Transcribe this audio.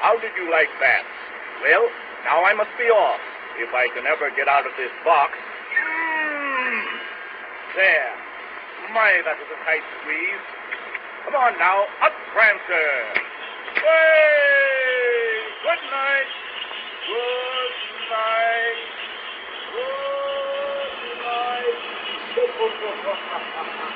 How did you like that? Well, now I must be off. If I can ever get out of this box. There. My, that was a tight squeeze. Come on now, up, Prancer. Way! Good night. Good night. Good night.